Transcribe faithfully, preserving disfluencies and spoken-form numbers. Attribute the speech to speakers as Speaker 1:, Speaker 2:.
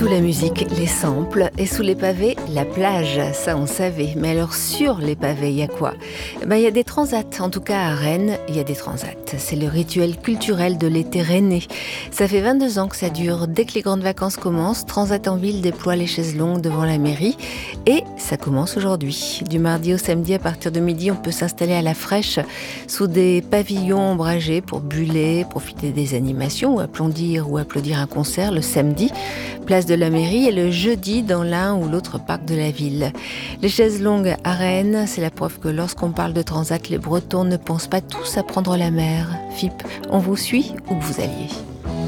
Speaker 1: la musique, les samples, et sous les pavés, la plage, ça on savait. Mais alors sur les pavés, il y a quoi ? Ben, il y a des transats, en tout cas à Rennes, il y a des transats. C'est le rituel culturel de l'été rennais. Ça fait vingt-deux ans que ça dure. Dès que les grandes vacances commencent, Transat en ville déploie les chaises longues devant la mairie. Et ça commence aujourd'hui. Du mardi au samedi, à partir de midi, on peut s'installer à la fraîche sous des pavillons ombragés pour buller, profiter des animations ou applaudir ou applaudir un concert le samedi, place de la mairie, et le jeudi dans l'un ou l'autre parc de la ville. Les chaises longues à Rennes, c'est la preuve que lorsqu'on parle de transat, les Bretons ne pensent pas tous à prendre la mer. F I P, on vous suit où que vous alliez.